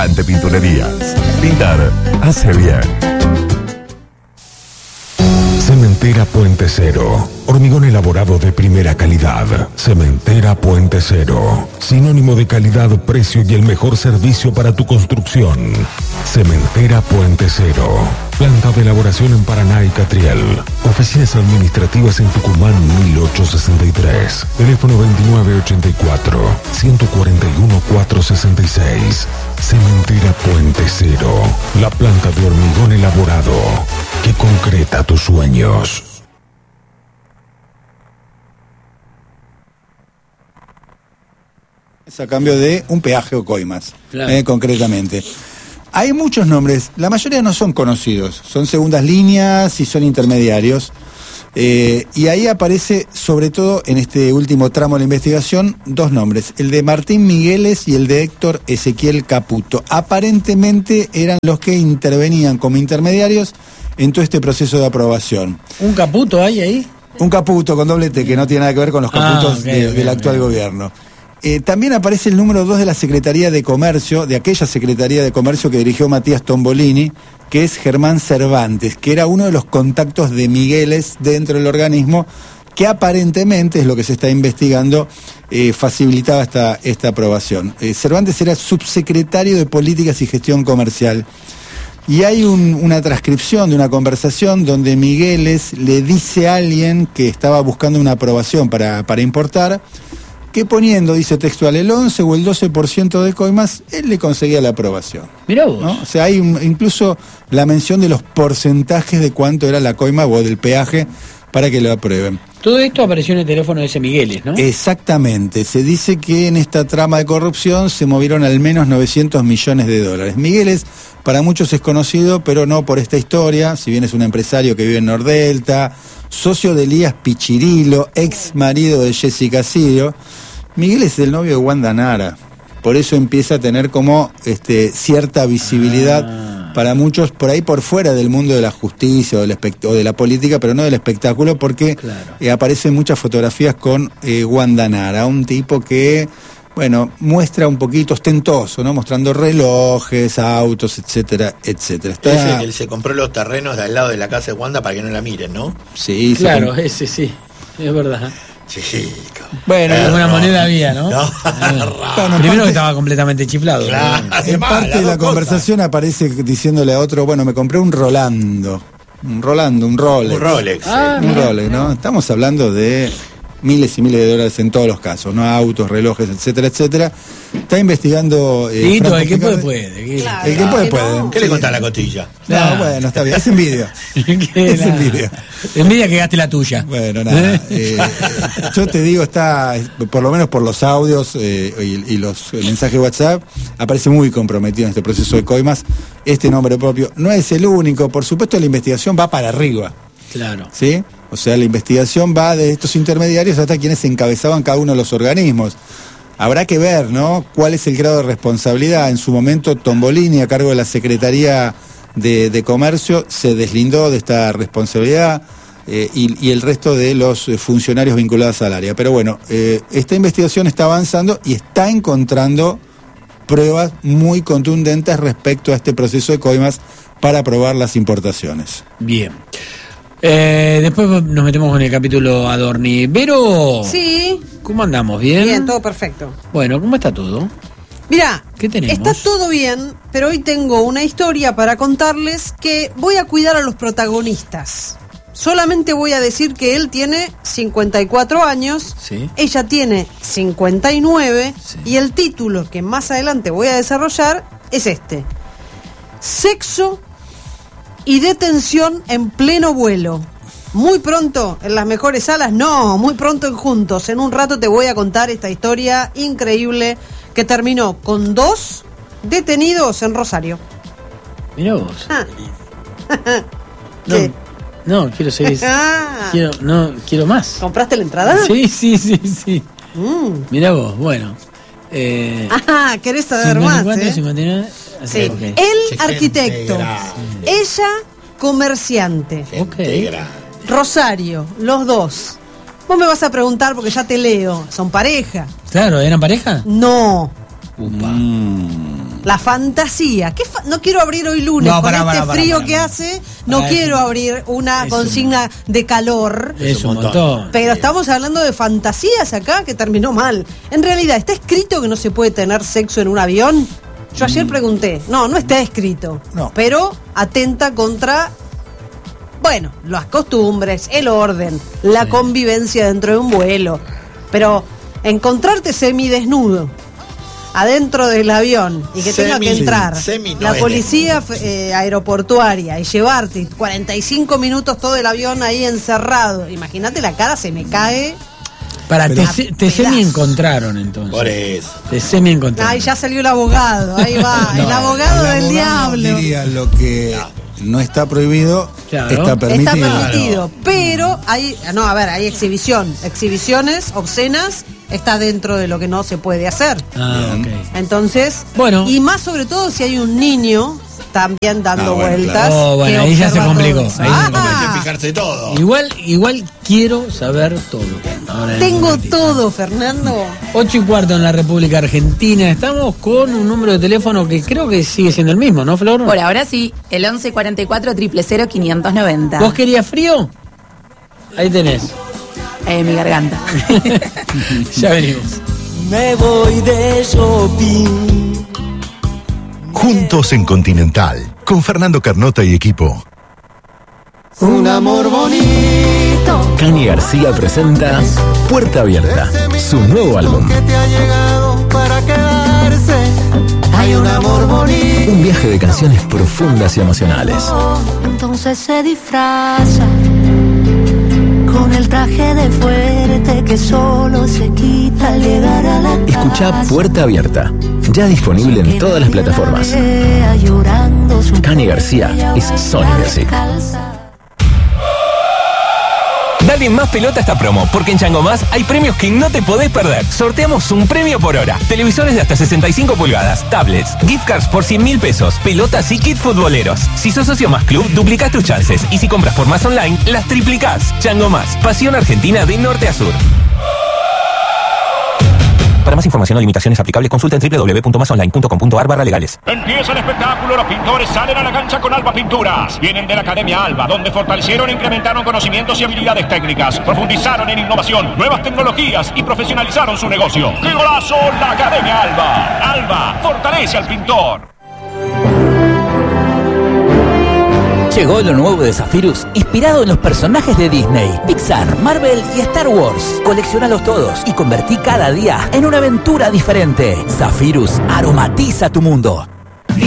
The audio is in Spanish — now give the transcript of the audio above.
Gigante Pinturerías. Pintar hace bien. Cementera Puente Cero. Hormigón elaborado de primera calidad. Cementera Puente Cero. Sinónimo de calidad, precio y el mejor servicio para tu construcción. Cementera Puente Cero. Planta de elaboración en Paraná y Catriel. Oficinas administrativas en Tucumán 1863. Teléfono 2984-141-466. Cementera Puente Cero. La planta de hormigón elaborado que concreta tus sueños. Es a cambio de un peaje o coimas, Claro. Concretamente. Hay muchos nombres, la mayoría no son conocidos, son segundas líneas y son intermediarios. Y ahí aparece, sobre todo en este último tramo de la investigación, dos nombres, el de Martín Migueles y el de Héctor Ezequiel Caputo. Aparentemente eran los que intervenían como intermediarios en todo este proceso de aprobación. ¿Un Caputo hay ahí? Un Caputo con doble T, que no tiene nada que ver con los Caputos del actual gobierno. También aparece el número 2 de la Secretaría de Comercio, de aquella Secretaría de Comercio que dirigió Matías Tombolini, que es Germán Cervantes, que era uno de los contactos de Migueles dentro del organismo, que aparentemente, es lo que se está investigando, facilitaba esta aprobación. Cervantes era subsecretario de Políticas y Gestión Comercial. Y hay una transcripción de una conversación donde Migueles le dice a alguien que estaba buscando una aprobación para importar, que poniendo, dice textual, el 11 o el 12% de coimas, él le conseguía la aprobación. Mirá vos. ¿No? O sea, hay incluso la mención de los porcentajes de cuánto era la coima o del peaje para que lo aprueben. Todo esto apareció en el teléfono de ese Migueles, ¿no? Exactamente. Se dice que en esta trama de corrupción se movieron al menos 900 millones de dólares. Migueles, para muchos es conocido, pero no por esta historia, si bien es un empresario que vive en Nordelta, socio de Elías Pichirilo, ex marido de Jessica Sirio. Miguel es el novio de Wanda Nara, por eso empieza a tener como cierta visibilidad para muchos por ahí por fuera del mundo de la justicia o de la política, pero no del espectáculo, porque aparecen muchas fotografías con Wanda Nara, un tipo que, bueno, muestra un poquito ostentoso, ¿no? Mostrando relojes, autos, etcétera, etcétera. Ese que él se compró los terrenos de al lado de la casa de Wanda para que no la miren, ¿no? Sí, claro, ese sí, es verdad. Chico. Bueno, alguna moneda había, ¿no? Bueno, Primero que estaba completamente chiflado. Claro. En parte de la conversación aparece diciéndole a otro, bueno, me compré un Rolando. Un Rolex. Un Rolex. Un Rolex, ¿no? Estamos hablando de miles y miles de dólares en todos los casos, ¿no? Autos, relojes, etcétera, etcétera. Está investigando... Tito, el que puede. Claro, el que puede. ¿Qué le contás la cotilla? No, bueno, está bien. Es envidia. Es envidia. Envidia que gaste la tuya. Bueno, nada. Yo te digo, está, por lo menos por los audios y los mensajes de WhatsApp, aparece muy comprometido en este proceso de coimas. Este nombre propio no es el único. Por supuesto, la investigación va para arriba. Claro. ¿Sí? O sea, la investigación va de estos intermediarios hasta quienes encabezaban cada uno de los organismos. Habrá que ver, ¿no?, cuál es el grado de responsabilidad. En su momento, Tombolini, a cargo de la Secretaría de Comercio, se deslindó de esta responsabilidad y el resto de los funcionarios vinculados al área. Pero bueno, esta investigación está avanzando y está encontrando pruebas muy contundentes respecto a este proceso de coimas para aprobar las importaciones. Bien. Después nos metemos con el capítulo Adorni. Vero. Sí. ¿Cómo andamos? ¿Bien? Bien, todo perfecto. Bueno, ¿cómo está todo? Mirá, ¿qué tenemos? Está todo bien, pero hoy tengo una historia para contarles que voy a cuidar a los protagonistas. Solamente voy a decir que él tiene 54 años, sí. Ella tiene 59, sí. Y el título que más adelante voy a desarrollar es este: Sexo y detención en pleno vuelo. Muy pronto en las mejores salas, no, muy pronto en Juntos. En un rato te voy a contar esta historia increíble que terminó con 2 detenidos en Rosario. Mirá vos. ¿Qué? No, quiero seguir. Quiero más. ¿Compraste la entrada? Sí. Mirá vos, bueno. ¿Querés saber 54, más? 59. Sí. Okay. Él, arquitecto. Ella, comerciante. Okay. Rosario, los dos. Vos me vas a preguntar porque ya te leo. ¿Son pareja? Claro, ¿eran pareja? No. Upa. La fantasía. No quiero abrir hoy lunes con este frío que hace. No quiero abrir una consigna de calor. Es un montón. Pero estamos hablando de fantasías acá que terminó mal. En realidad, ¿está escrito que no se puede tener sexo en un avión? Yo ayer pregunté. No está escrito. No. Pero atenta contra, bueno, las costumbres, el orden, la convivencia dentro de un vuelo. Pero encontrarte semidesnudo adentro del avión y que tenga que entrar la policía aeroportuaria y llevarte 45 minutos todo el avión ahí encerrado. Imagínate, la cara se me cae. Te semi-encontraron entonces. Por eso. Te semi-encontraron. Ahí ya salió el abogado, ahí va, el abogado del diablo. Diría lo que no está prohibido, Claro. está permitido. Está permitido, pero hay exhibiciones obscenas, está dentro de lo que no se puede hacer. Ok. Entonces, Bueno. y más sobre todo si hay un niño también dando vueltas. claro. Oh, bueno, que ahí ya se observa complicó. todo eso. Ahí se complicó. Hay que fijarse todo. Igual quiero saber todo. Ahora en un Tengo ratito. todo, Fernando. 8:15 en la República Argentina. Estamos con un número de teléfono que creo que sigue siendo el mismo, ¿no, Flor? Por ahora sí, el 11 44 000 590. ¿Vos querías frío? Ahí tenés. Mi garganta. Ya venimos. Me voy de shopping. Juntos en Continental, con Fernando Carnota y equipo. Un amor bonito. Cani García presenta Puerta Abierta, su nuevo álbum. Que te ha llegado para quedarse. Hay un amor bonito. Un viaje de canciones profundas y emocionales. Entonces se disfraza con el traje de fuerte que solo se quita al llegar a la casa. Escucha Puerta Abierta, ya disponible en todas las plataformas. Cani García es Sony Music. Dale más pelota a esta promo, porque en Chango Más hay premios que no te podés perder. Sorteamos un premio por hora. Televisores de hasta 65 pulgadas, tablets, gift cards por 100.000 pesos, pelotas y kit futboleros. Si sos socio Más Club, duplicás tus chances. Y si compras por Más Online, las triplicás. Chango Más, pasión argentina de norte a sur. Para más información o limitaciones aplicables, consulta en www.masonline.com.ar/legales. Empieza el espectáculo, los pintores salen a la cancha con Alba Pinturas. Vienen de la Academia Alba, donde fortalecieron e incrementaron conocimientos y habilidades técnicas, profundizaron en innovación, nuevas tecnologías y profesionalizaron su negocio. ¡Qué golazo! La Academia Alba. Alba, fortalece al pintor. Llegó lo nuevo de Zephyrus, inspirado en los personajes de Disney, Pixar, Marvel y Star Wars. Coleccionalos todos y convertí cada día en una aventura diferente. Zephyrus aromatiza tu mundo.